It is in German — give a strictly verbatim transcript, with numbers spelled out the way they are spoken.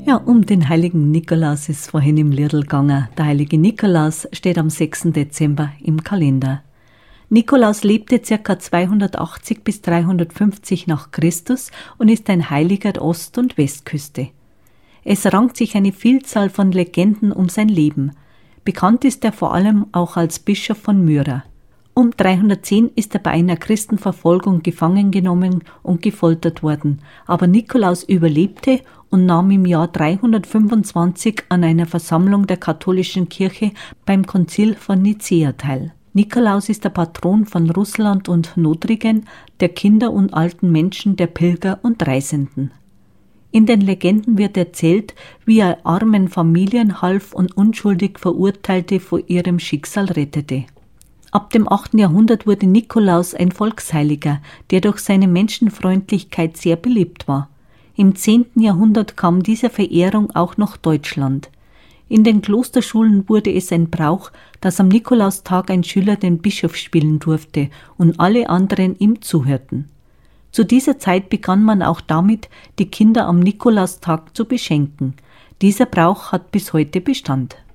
Ja, um den heiligen Nikolaus ist vorhin im Liedl gegangen. Der heilige Nikolaus steht am sechsten Dezember im Kalender. Nikolaus lebte ca. zweihundertachtzig bis dreihundertfünfzig nach Christus und ist ein Heiliger der Ost- und Westküste. Es rankt sich eine Vielzahl von Legenden um sein Leben. Bekannt ist er vor allem auch als Bischof von Myra. Um dreihundertzehn ist er bei einer Christenverfolgung gefangen genommen und gefoltert worden, aber Nikolaus überlebte und nahm im Jahr dreihundertfünfundzwanzig an einer Versammlung der katholischen Kirche beim Konzil von Nicäa teil. Nikolaus ist der Patron von Russland und Notringen, der Kinder und alten Menschen, der Pilger und Reisenden. In den Legenden wird erzählt, wie er armen Familien half und unschuldig Verurteilte vor ihrem Schicksal rettete. Ab dem achten Jahrhundert wurde Nikolaus ein Volksheiliger, der durch seine Menschenfreundlichkeit sehr beliebt war. Im zehnten Jahrhundert kam diese Verehrung auch nach Deutschland. In den Klosterschulen wurde es ein Brauch, dass am Nikolaustag ein Schüler den Bischof spielen durfte und alle anderen ihm zuhörten. Zu dieser Zeit begann man auch damit, die Kinder am Nikolaustag zu beschenken. Dieser Brauch hat bis heute Bestand.